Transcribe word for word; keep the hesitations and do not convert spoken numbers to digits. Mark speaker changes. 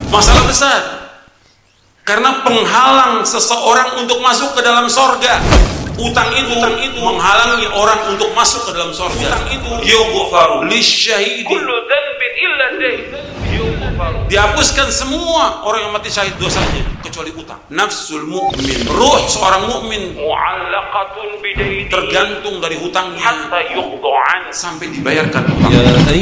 Speaker 1: Masalah besar. Karena penghalang seseorang untuk masuk ke dalam sorga. Utang itu, utang itu menghalangi orang untuk masuk ke dalam sorga. Utang itu yughfaru lisyahidi kullu dhanbin illa dayn. Dihapuskan semua orang yang mati syahid dosanya kecuali utang. Nafsul mu'min, ruh seorang mukmin mu'allaqatun bidaini, tergantung dari hutangnya hatta yuqda'an, sampai dibayarkan.